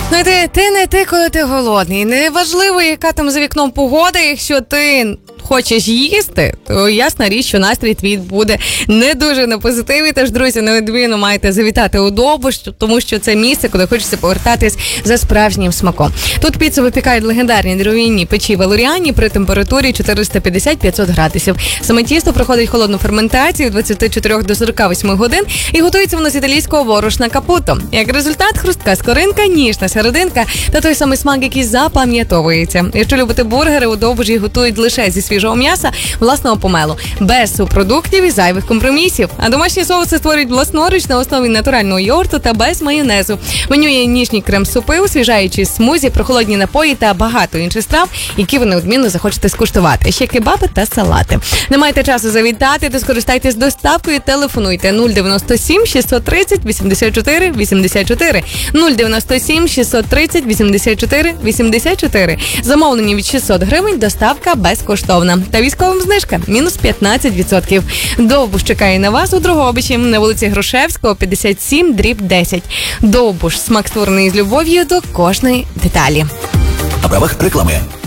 Знаєте, ти не ти, коли ти голодний. Неважливо, яка там за вікном погода, якщо ти хочеш їсти, то ясна річ, що настрій твій буде не дуже на позитиві. Тож, друзі, неодмінно маєте завітати у Довбуш, тому що це місце, куди хочеться повертатись за справжнім смаком. Тут піцу випікають легендарні дерев'яні печі Валеріані при температурі 450-500 градусів. Саме тісто проходить холодну ферментацію від 24 до 48 годин і готується воно з італійського борошна капуто. Як результат, хрустка скоринка, ніжна серединка та той самий смак, який запам'ятовується. Якщо любите бургери, у Довбуші готують лише зі свіжого м'яса власного помелу, без субпродуктів і зайвих компромісів. А домашні соуси створюють власноруч на основі натурального йогурту та без майонезу. В меню є ніжні крем-супи, освіжаючі смузі, прохолодні напої та багато інших страв, які ви неодмінно захочете скуштувати. Ще кебаби та салати. Не маєте часу завітати, то скористайтесь доставкою, телефонуйте 097 630 84 84 097 630 84 84. Замовлення від 600 гривень, доставка безкоштовна. Та військовим знижка мінус 15%. Довбуш чекає на вас у Дрогобичі на вулиці Грушевського, 57/10. Довбуш. Смак створений з любов'ю до кожної деталі. На правах реклами.